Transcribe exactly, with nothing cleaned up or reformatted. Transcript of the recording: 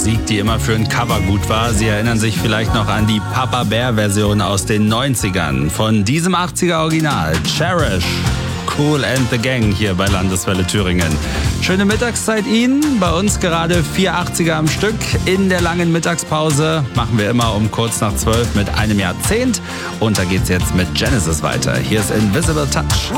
Musik, die immer für ein Cover gut war. Sie erinnern sich vielleicht noch an die Papa Bear-Version aus den neunzigern von diesem achtziger-Original. Cherish, Kool and the Gang hier bei Landeswelle Thüringen. Schöne Mittagszeit Ihnen. Bei uns gerade vier achtziger am Stück. In der langen Mittagspause machen wir immer um kurz nach zwölf mit einem Jahrzehnt. Und da geht's jetzt mit Genesis weiter. Hier ist Invisible Touch.